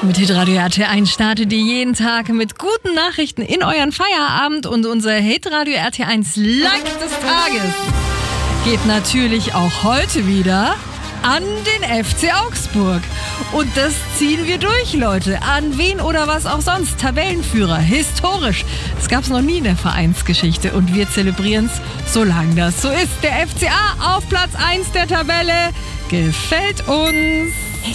Mit Hitradio RT1 startet ihr jeden Tag mit guten Nachrichten in euren Feierabend und unser Hitradio RT1 Like des Tages geht natürlich auch heute wieder an den FC Augsburg. Und das ziehen wir durch, Leute. An wen oder was auch sonst. Tabellenführer, historisch. Das gab es noch nie in der Vereinsgeschichte. Und wir zelebrieren es, solange das so ist. Der FCA auf Platz 1 der Tabelle gefällt uns.